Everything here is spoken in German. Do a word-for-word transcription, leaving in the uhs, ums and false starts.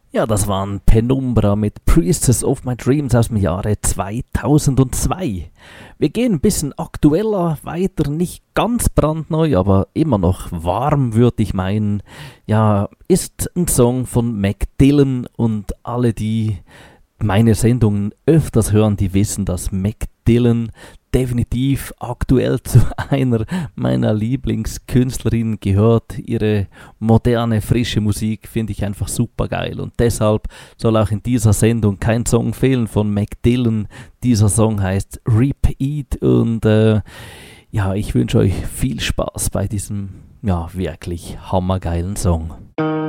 Ja, das waren Penumbra mit Priestess of My Dreams aus dem Jahre zweitausendzwei. Wir gehen ein bisschen aktueller weiter, nicht ganz brandneu, aber immer noch warm, würde ich meinen. Ja, ist ein Song von Mac Dillon und alle, die meine Sendungen öfters hören, die wissen, dass Mac Dillon definitiv aktuell zu einer meiner Lieblingskünstlerinnen gehört. Ihre moderne, frische Musik finde ich einfach super geil und deshalb soll auch in dieser Sendung kein Song fehlen von Mac Dillon. Dieser Song heißt Repeat und äh, ja, ich wünsche euch viel Spaß bei diesem ja wirklich hammergeilen Song.